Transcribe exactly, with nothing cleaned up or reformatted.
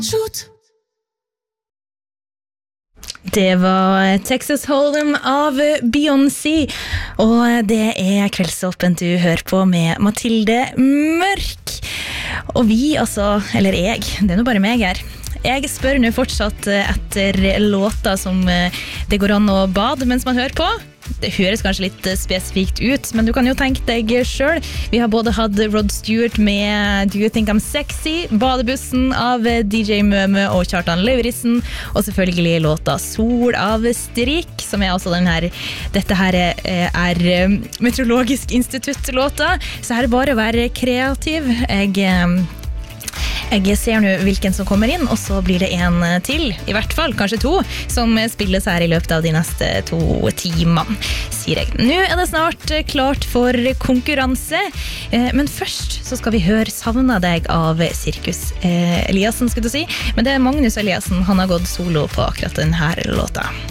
Shoot! Det var Texas Hold'em av Beyoncé, og det er Kveldsåpent du hører på med Mathilde Mørk. Og vi, altså, eller jeg, det er nå bare meg her. Jeg spør nå fortsatt etter låter som det går an å bade mens man hører på. Det høres kanskje litt spesifikt ut, men du kan jo tenke deg selv. Vi har både hatt Rod Stewart med Do You Think I'm Sexy, Badebussen av D J Møme og Kjartan Lauritzen, og selvfølgelig låta Sol av Strik, som er altså den her, dette her er Meteorologisk Institutt-låta, så her er bare å være kreativ. Jeg... Jeg ser nå hvilken som kommer inn, og så blir det en til, i hvert fall, kanskje to, som spilles her i løpet av de neste to timene, sier jeg. Nå er det snart klart for konkurranse, men først så skal vi høre Savna deg av Sirkus Eliassen, skulle du si. Men det er Magnus Eliassen, han har gått solo på akkurat denne låta.